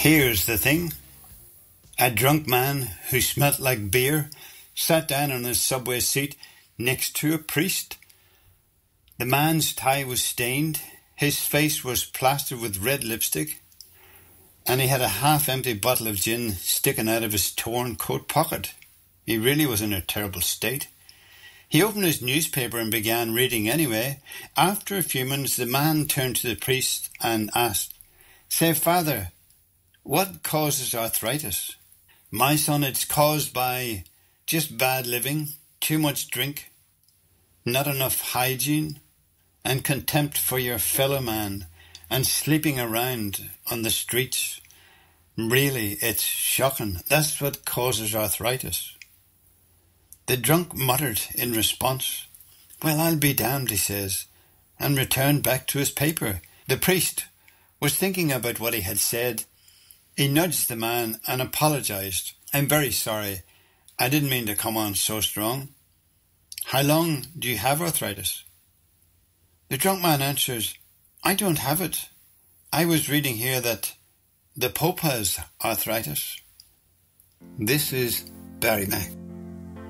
Here's the thing. A drunk man who smelt like beer sat down on his subway seat next to a priest. The man's tie was stained, his face was plastered with red lipstick, and he had a half-empty bottle of gin sticking out of his torn coat pocket. He really was in a terrible state. He opened his newspaper and began reading anyway. After a few minutes, the man turned to the priest and asked, "Say, Father, what causes arthritis?" "My son, it's caused by just bad living, too much drink, not enough hygiene, and contempt for your fellow man, and sleeping around on the streets. Really, it's shocking. That's what causes arthritis." The drunk muttered in response, "Well, I'll be damned," he says, and returned back to his paper. The priest was thinking about what he had said. He nudged the man and apologized. "I'm very sorry. I didn't mean to come on so strong. How long do you have arthritis?" The drunk man answers, "I don't have it. I was reading here that the Pope has arthritis." This is Barry Mac.